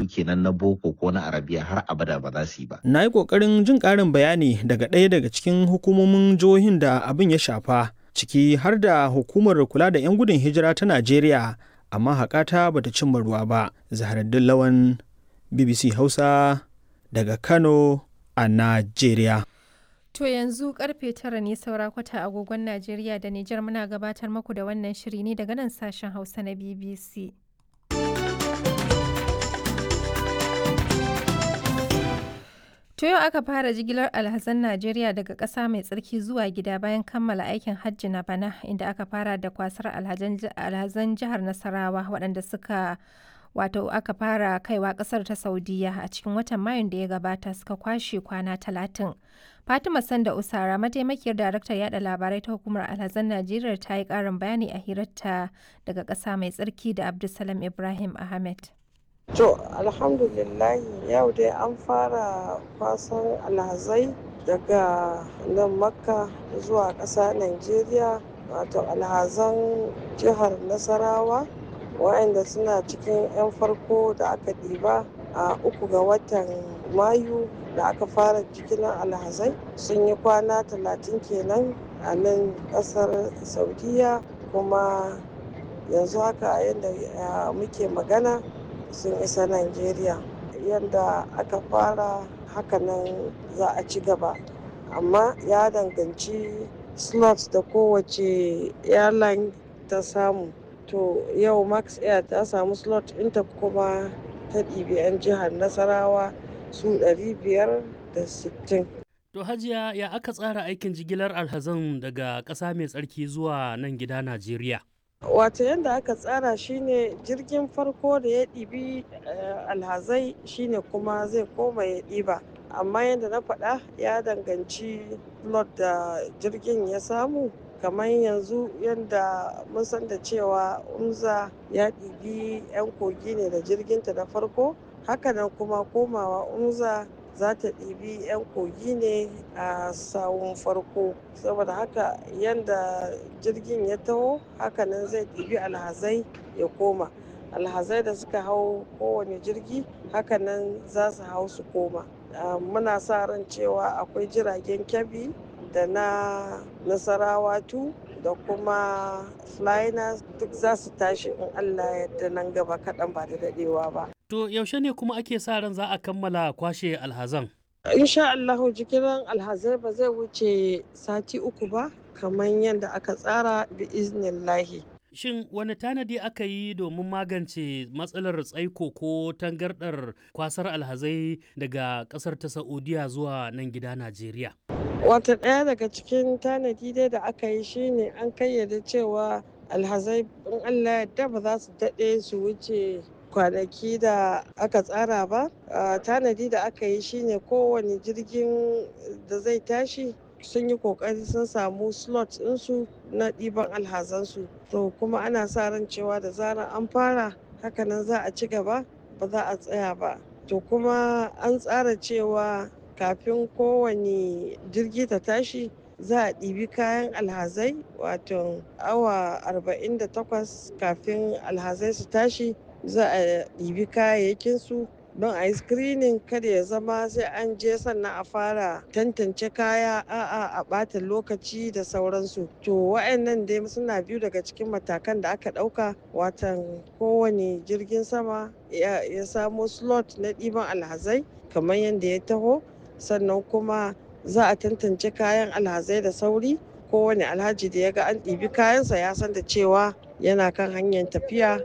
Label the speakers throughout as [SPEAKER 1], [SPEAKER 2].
[SPEAKER 1] kenan na boko ko na arabiya har abada ba za su yi ba.
[SPEAKER 2] Na yi ƙoƙarin jin ƙarin bayani daga ɗaya daga cikin hukumomin jihohin da abin ya shafa, ciki har da hukumar kula da 'yan gudun hijira ta Najeriya, amma haƙata bata cimma ruwa ba. Zaharaddin Lawan, BBC Hausa daga Kano a Najeriya.
[SPEAKER 3] To yanzu karfe 9 ne saura kwata agogon Najeriya da Nijar, muna gabatar muku da wannan shiri ne daga nan sashen Hausa na BBC. To yau aka fara jigilar alhazan Najeriya daga ƙasa mai tsarki zuwa gida bayan kammala aikin hajji na bana, inda aka fara da kwasar alhazan jihar Nasarawa waɗanda aka fara kaiwa ƙasar ta Saudiya a cikin watan Mayun da ya gabata, suka kwashe kwana 30. Fatima Sanda Usara, mataimakiyar daraktar yada labarai ta hukumar alhazan Najeriya, ta yi ƙarin bayani a hirarta daga ƙasa mai tsarki da Abdulsalam Ibrahim Ahmed.
[SPEAKER 4] To, alhamdulillah yau dai an fara kwasan alhazai daga nan Makka zuwa ƙasa Najeriya, wato alhazan jihar Nasarawa, waɗanda suna cikin 'yan farko da aka ɗiba a 3 ga watan Mayu da aka fara jigilar alhazai. Sun yi kwana 30 kenan a nan ƙasar Saudiya, kuma yanzu haka yadda muke magana sun isa Najeriya. Yadda aka fara hakanan za a ci gaba, amma ya danganci slots da kowace airline ta samu. To yau Max Air ta samu slot ɗinta kuma ta ɗibi 'yan jihar Nasarawa su 560.
[SPEAKER 5] To Hajiya, ya aka tsara aikin jigilar alhazan daga ƙasa mai tsarki zuwa nan gida Najeriya?
[SPEAKER 4] Wato yadda aka tsara shine jirgin farko da ya ɗibi alhazai shine kuma zai koma ya ɗiba, amma yadda na faɗa ya danganci lot da jirgin ya samu. Kamar yanzu yadda mun san da cewa Umza ya ɗibi 'yan kogi ne da jirginta na farko, hakanan kuma komawa Umza za ta ɗibi 'yan kogi ne a sawun farko. Saboda haka yadda jirgin ya taho hakanan zai ɗibi alhazai ya koma. Alhazai da suka hau kowane jirgi hakanan za su hau su koma. Muna sa ran cewa akwai jiragen Kebbi da na Nasarawa 2 da kuma Flynas duk za su tashi in Allah yadda nan gaba kaɗan ba da daɗewa ba.
[SPEAKER 5] To yaushe ne kuma ake sa ran za a kammala kwashe alhazan?
[SPEAKER 4] Insha Allahu jigilar alhazai ba zai wuce sati 3 ba, kamar yadda aka tsara bi iznillahi.
[SPEAKER 5] Shin wani tanadi aka yi domin magance matsalar tsaiko ko tangardar kwasar alhazai daga ƙasar ta Saudiya zuwa nan gida Najeriya?
[SPEAKER 4] Wata ɗaya daga cikin tanadi dai da aka yi shine an kayyade cewa alhazai in Allah yadda ba za su daɗe su wuce kwanaki da aka tsara ba. Tanadi da aka yi shine kowane jirgin da zai tashi sun yi kokari sun samu slot ɗinsu na ɗiban alhazansu. To kuma ana sa ran cewa da zarar an fara hakanan za a ci gaba, ba za a tsaya ba. To kuma an tsara cewa kafin kowane jirgi ta tashi za a ɗibi kayan alhazai, wato awa 48 kafin alhazai su tashi za a ɗibi kayayyakinsu don a yi screening, kada ya zama sai an je sannan a fara tantance kaya a ɓata lokaci da sauransu. To wa'annan dai suna biyu daga cikin matakan da aka ɗauka, watan kowane jirgin sama ya samo slot na ɗiban alhazai kamar yadda ya taho, sannan kuma za a tantance kayan alhazai da sauri. Kowane alhaji da ya ga an ɗibi kayansa ya san da cewa yana kan hanyar tafiya.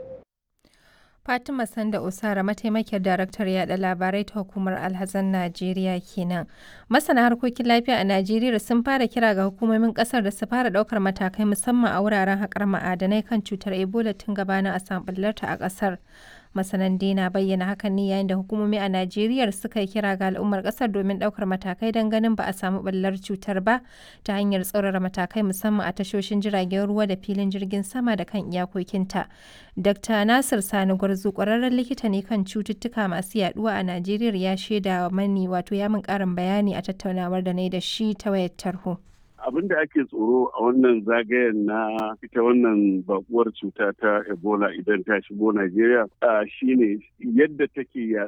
[SPEAKER 3] Fatima Sanda Usara, mataimakiyar daraktar yada labarai ta hukumar alhazan Najeriya kenan. Masana harkokin lafiya a Najeriya sun fara kira ga hukumomin kasar da su fara daukar matakai musamman a wuraren haƙar ma'adanai kan cutar Ebola tun gabanin a samu ɓullarta a ƙasar. Masanan dai na bayyana hakan ne yayin da hukumomi a Najeriya suka yi kira ga al'ummar ƙasar domin ɗaukar matakai don ganin ba a samu ɓullar cutar ba ta hanyar tsaurara matakai musamman a tashoshin jiragen ruwa da filin jirgin sama da kan iyakokinta. Dr. Nasir Sani Gwarzo, ƙwararren likita ne kan cututtuka masu yaduwa a Najeriya, ya shaida mani ya min ƙarin bayani a tattaunawar da na yi da shi ta wayar tarho.
[SPEAKER 6] Abin da ake tsoro a wannan zagayen na ita wannan bakuwar cuta ta Ebola idan ta shigo Najeriya shine yadda take yaduwa